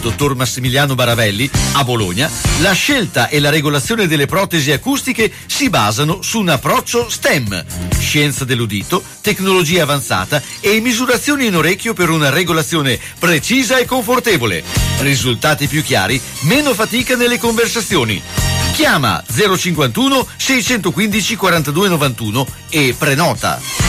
dottor Massimiliano Baravelli, a Bologna, la scelta e la regolazione delle protesi acustiche si basano su un approccio STEM, scienza dell'udito, tecnologia avanzata e misurazioni in orecchio per una regolazione precisa e confortevole. Risultati più chiari, meno fatica nelle conversazioni. Chiama 051 615 4291 e prenota.